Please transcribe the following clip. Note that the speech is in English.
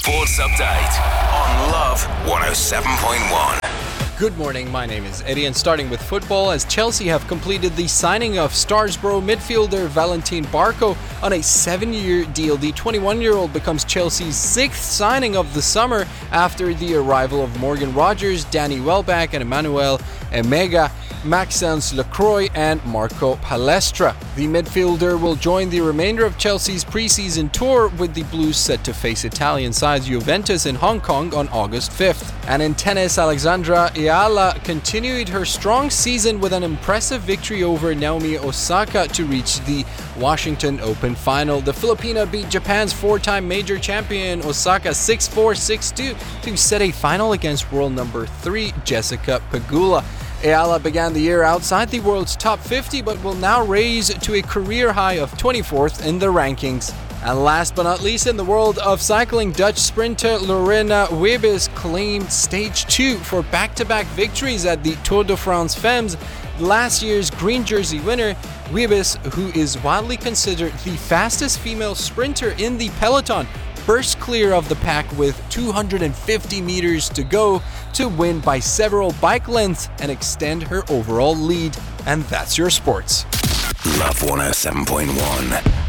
Sports Update on Love 107.1. Good morning, my name is Eddie, and starting with football, as Chelsea have completed the signing of Starsborough midfielder Valentin Barco on a 7-year deal. The 21-year-old becomes Chelsea's 6th signing of the summer after the arrival of Morgan Rogers, Danny Welbeck and Emmanuel Emega, Maxence Lacroix and Marco Palestra. The midfielder will join the remainder of Chelsea's preseason tour, with the Blues set to face Italian sides Juventus in Hong Kong on August 5th. And in tennis, Alexandra Ayala continued her strong season with an impressive victory over Naomi Osaka to reach the Washington Open final. The Filipina beat Japan's 4-time major champion Osaka 6-4, 6-2 to set a final against world number 3 Jessica Pegula. Ayala began the year outside the world's top 50, but will now raise to a career high of 24th in the rankings. And last but not least, in the world of cycling, Dutch sprinter Lorena Wiebes claimed stage 2 for back-to-back victories at the Tour de France Femmes. Last year's green jersey winner, Wiebes, who is widely considered the fastest female sprinter in the peloton, burst clear of the pack with 250 meters to go to win by several bike lengths and extend her overall lead. And that's your sports. Love 107.1.